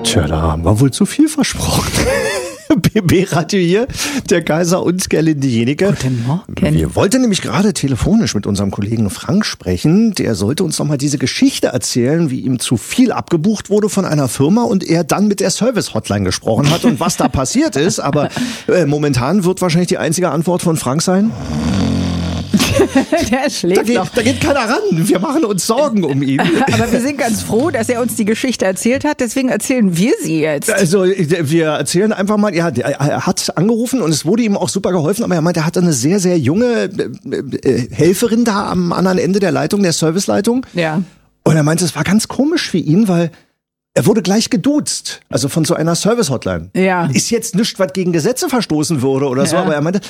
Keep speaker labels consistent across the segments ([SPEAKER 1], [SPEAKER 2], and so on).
[SPEAKER 1] Tja, da haben wir wohl zu viel versprochen. BB-Radio hier, der Kaiser und Gerlinde Jenike.
[SPEAKER 2] Guten Morgen.
[SPEAKER 1] Wir wollten nämlich gerade telefonisch mit unserem Kollegen Frank sprechen. Der sollte uns noch mal diese Geschichte erzählen, wie ihm zu viel abgebucht wurde von einer Firma und er dann mit der Service-Hotline gesprochen hat und was da passiert ist. Aber momentan wird wahrscheinlich die einzige Antwort von Frank sein:
[SPEAKER 2] Der schläft noch.
[SPEAKER 1] Da geht keiner ran. Wir machen uns Sorgen um ihn.
[SPEAKER 2] Aber wir sind ganz froh, dass er uns die Geschichte erzählt hat. Deswegen erzählen wir sie jetzt.
[SPEAKER 1] Also wir erzählen einfach mal, ja, er hat angerufen und es wurde ihm auch super geholfen, aber er meint, er hatte eine sehr, sehr junge Helferin da am anderen Ende der Leitung, der Serviceleitung.
[SPEAKER 2] Ja.
[SPEAKER 1] Und er meinte, es war ganz komisch für ihn, weil er wurde gleich geduzt, also von so einer Service-Hotline.
[SPEAKER 2] Ja.
[SPEAKER 1] Ist jetzt nichts, was gegen Gesetze verstoßen würde oder so, aber er meinte,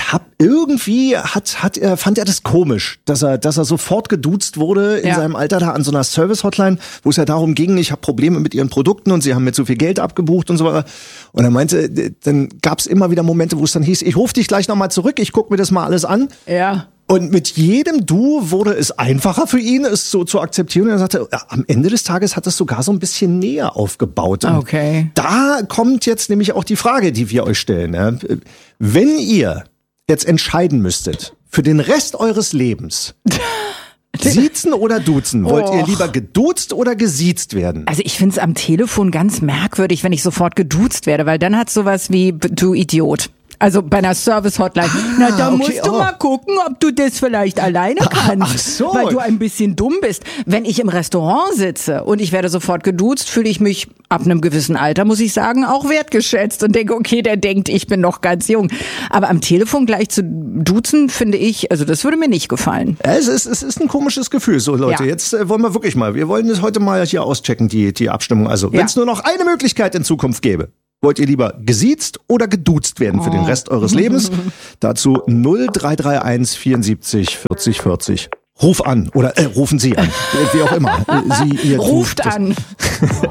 [SPEAKER 1] fand er das komisch, dass er sofort geduzt wurde in seinem Alter da an so einer Service-Hotline, wo es ja darum ging, ich habe Probleme mit ihren Produkten und sie haben mir zu viel Geld abgebucht und so weiter. Und er meinte, dann gab es immer wieder Momente, wo es dann hieß, ich rufe dich gleich nochmal zurück, ich gucke mir das mal alles an.
[SPEAKER 2] Ja.
[SPEAKER 1] Und mit jedem Du wurde es einfacher für ihn, es so zu akzeptieren. Und er sagte, ja, am Ende des Tages hat es sogar so ein bisschen näher aufgebaut. Und
[SPEAKER 2] okay.
[SPEAKER 1] Da kommt jetzt nämlich auch die Frage, die wir euch stellen. Ja. Wenn ihr jetzt entscheiden müsstet, für den Rest eures Lebens, siezen oder duzen, wollt ihr lieber geduzt oder gesiezt werden?
[SPEAKER 2] Also ich finde es am Telefon ganz merkwürdig, wenn ich sofort geduzt werde, weil dann hat sowas wie, du Idiot. Also bei einer Service-Hotline. Na, da musst du mal gucken, ob du das vielleicht alleine kannst.
[SPEAKER 1] Ach so.
[SPEAKER 2] Weil du ein bisschen dumm bist. Wenn ich im Restaurant sitze und ich werde sofort geduzt, fühle ich mich ab einem gewissen Alter, muss ich sagen, auch wertgeschätzt und denke, okay, der denkt, ich bin noch ganz jung. Aber am Telefon gleich zu duzen, finde ich, also das würde mir nicht gefallen.
[SPEAKER 1] Es ist ein komisches Gefühl. So Leute, jetzt wollen wir wirklich mal, wir wollen das heute mal hier auschecken, die Abstimmung. Also wenn es nur noch eine Möglichkeit in Zukunft gäbe. Wollt ihr lieber gesiezt oder geduzt werden für den Rest eures Lebens? Dazu 0331 74 40 40. Ruf an oder rufen Sie an, wie auch immer.
[SPEAKER 2] Ruft an.